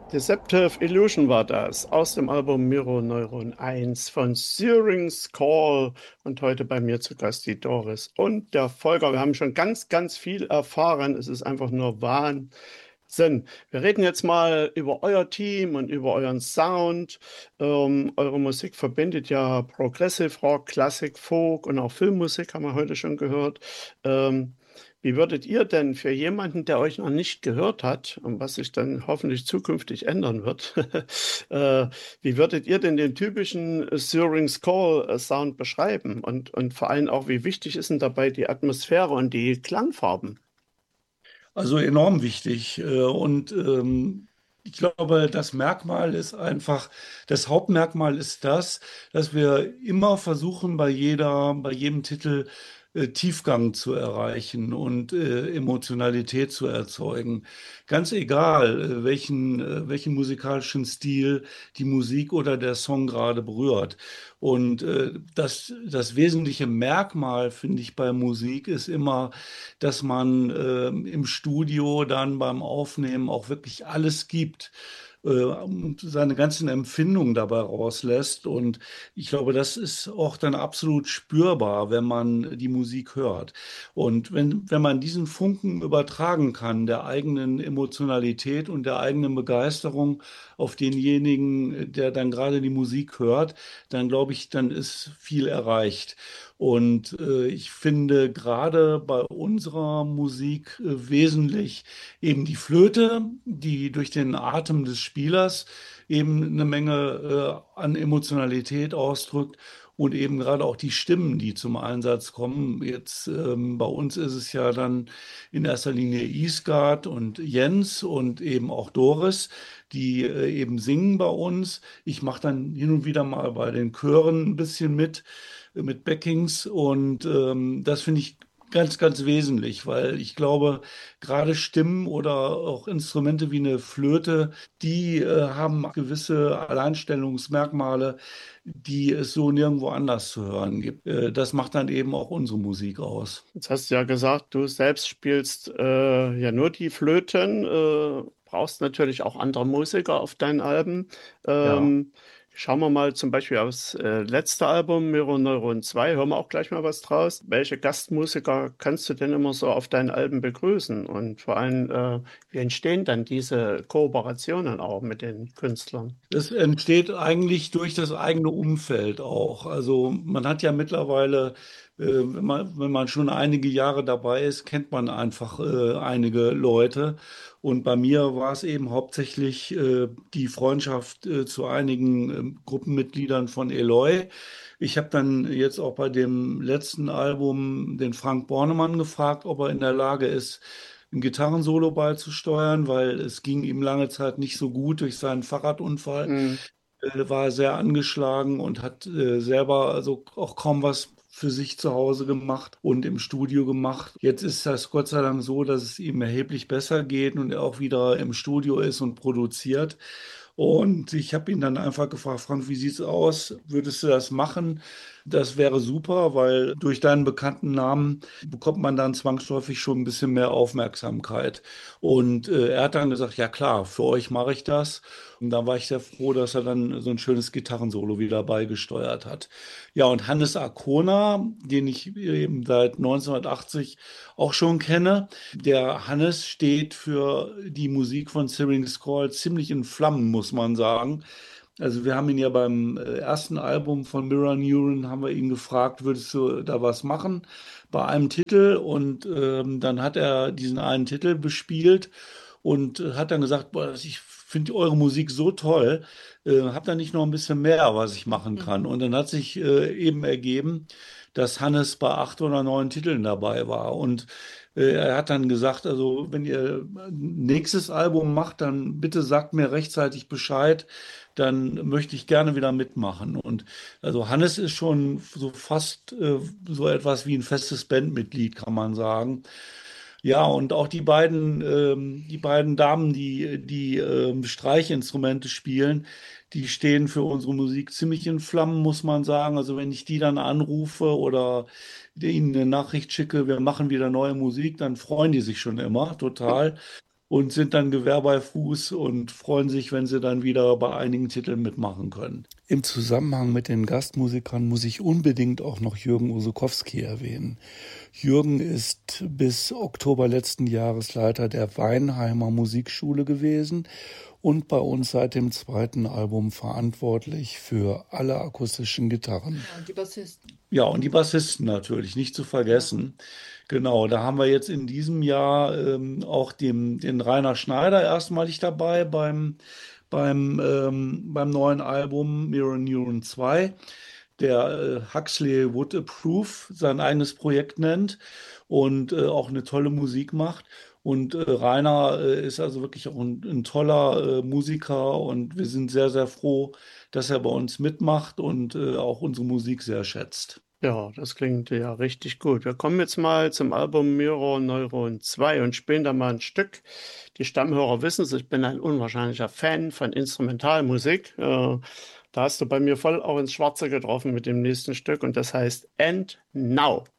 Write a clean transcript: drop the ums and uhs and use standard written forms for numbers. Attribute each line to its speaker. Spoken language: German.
Speaker 1: Deceptive Illusion war das aus dem Album Mirror Neuron 1 von Syrinx Call und heute bei mir zu Gast die Doris und der Volker. Wir haben schon ganz, ganz viel erfahren. Es ist einfach nur Wahnsinn. Wir reden jetzt mal über euer Team und über euren Sound. Eure Musik verbindet ja Progressive Rock, Classic Folk und auch Filmmusik, haben wir heute schon gehört. Ähm, Wie würdet ihr denn für jemanden, der euch noch nicht gehört hat und was sich dann hoffentlich zukünftig ändern wird, äh, wie würdet ihr denn den typischen Syrinx Call Sound beschreiben? Und vor allem auch, wie wichtig ist denn dabei die Atmosphäre und die Klangfarben?
Speaker 2: Also enorm wichtig. Ich glaube, das Hauptmerkmal ist das, dass wir immer versuchen, bei jedem Titel Tiefgang zu erreichen und Emotionalität zu erzeugen. Ganz egal, welchen musikalischen Stil die Musik oder der Song gerade berührt. Das wesentliche Merkmal, finde ich, bei Musik ist immer, dass man im Studio dann beim Aufnehmen auch wirklich alles gibt und seine ganzen Empfindungen dabei rauslässt. Und ich glaube, das ist auch dann absolut spürbar, wenn man die Musik hört. Und wenn man diesen Funken übertragen kann, der eigenen Emotionalität und der eigenen Begeisterung auf denjenigen, der dann gerade die Musik hört, dann glaube ich, dann ist viel erreicht. Ich finde gerade bei unserer Musik wesentlich eben die Flöte, die durch den Atem des Spielers eben eine Menge an Emotionalität ausdrückt und eben gerade auch die Stimmen, die zum Einsatz kommen. Jetzt bei uns ist es ja dann in erster Linie Isgard und Jens und eben auch Doris, die eben singen bei uns. Ich mache dann hin und wieder mal bei den Chören ein bisschen mit Backings das finde ich ganz, ganz wesentlich, weil ich glaube, gerade Stimmen oder auch Instrumente wie eine Flöte, die haben gewisse Alleinstellungsmerkmale, die es so nirgendwo anders zu hören gibt. Das macht dann eben auch unsere Musik aus.
Speaker 1: Jetzt hast du ja gesagt, du selbst spielst ja nur die Flöten, brauchst natürlich auch andere Musiker auf deinen Alben.
Speaker 2: Ja.
Speaker 1: Ähm, Schauen wir mal zum Beispiel aufs letzte Album, Mirror Neuron 2, hören wir auch gleich mal was draus. Welche Gastmusiker kannst du denn immer so auf deinen Alben begrüßen? Und vor allem, wie entstehen dann diese Kooperationen auch mit den Künstlern?
Speaker 2: Das entsteht eigentlich durch das eigene Umfeld auch. Also man hat ja mittlerweile, wenn man schon einige Jahre dabei ist, kennt man einfach einige Leute. Und bei mir war es eben hauptsächlich die Freundschaft zu einigen Gruppenmitgliedern von Eloy. Ich habe dann jetzt auch bei dem letzten Album den Frank Bornemann gefragt, ob er in der Lage ist, ein Gitarrensolo beizusteuern, weil es ging ihm lange Zeit nicht so gut durch seinen Fahrradunfall.
Speaker 1: Hm.
Speaker 2: War er sehr angeschlagen und hat selber also auch kaum was für sich zu Hause gemacht und im Studio gemacht. Jetzt ist das Gott sei Dank so, dass es ihm erheblich besser geht und er auch wieder im Studio ist und produziert. Und ich habe ihn dann einfach gefragt, Frank, wie sieht's aus? Würdest du das machen? Das wäre super, weil durch deinen bekannten Namen bekommt man dann zwangsläufig schon ein bisschen mehr Aufmerksamkeit. Er hat dann gesagt, ja klar, für euch mache ich das. Und da war ich sehr froh, dass er dann so ein schönes Gitarrensolo wieder beigesteuert hat. Ja, und Hannes Arcona, den ich eben seit 1980 auch schon kenne. Der Hannes steht für die Musik von Syrinx Call ziemlich in Flammen, muss man sagen. Also wir haben ihn ja beim ersten Album von Mirror Neuron haben wir ihn gefragt, würdest du da was machen bei einem Titel? Dann hat er diesen einen Titel bespielt und hat dann gesagt, boah, ich finde eure Musik so toll, habt da nicht noch ein bisschen mehr, was ich machen kann? Und dann hat sich eben ergeben, dass Hannes bei 8 oder 9 Titeln dabei war. Er hat dann gesagt, also wenn ihr ein nächstes Album macht, dann bitte sagt mir rechtzeitig Bescheid, dann möchte ich gerne wieder mitmachen. Und also Hannes ist schon so fast so etwas wie ein festes Bandmitglied, kann man sagen. Ja, und auch die beiden Damen, die Streichinstrumente spielen, die stehen für unsere Musik ziemlich in Flammen, muss man sagen. Also wenn ich die dann anrufe oder ihnen eine Nachricht schicke, wir machen wieder neue Musik, dann freuen die sich schon immer total. und sind dann Gewehr bei Fuß und freuen sich, wenn sie dann wieder bei einigen Titeln mitmachen können. Im Zusammenhang mit den Gastmusikern muss ich unbedingt auch noch Jürgen Osukowski erwähnen. Jürgen ist bis Oktober letzten Jahres Leiter der Weinheimer Musikschule gewesen und bei uns seit dem zweiten Album verantwortlich für alle akustischen Gitarren.
Speaker 3: Ja, und die Bassisten.
Speaker 2: Ja, und die Bassisten natürlich, nicht zu vergessen. Genau, da haben wir jetzt in diesem Jahr auch den Rainer Schneider erstmalig dabei beim neuen Album Mirror Neuron 2, der Huxley Would Approve sein eigenes Projekt nennt und auch eine tolle Musik macht. Und Rainer ist also wirklich auch ein toller Musiker und wir sind sehr, sehr froh, dass er bei uns mitmacht und auch unsere Musik sehr schätzt.
Speaker 1: Ja, das klingt ja richtig gut. Wir kommen jetzt mal zum Album Mirror Neuron 2 und spielen da mal ein Stück. Die Stammhörer wissen es, ich bin ein unwahrscheinlicher Fan von Instrumentalmusik. Da hast du bei mir voll auch ins Schwarze getroffen mit dem nächsten Stück und das heißt And Now.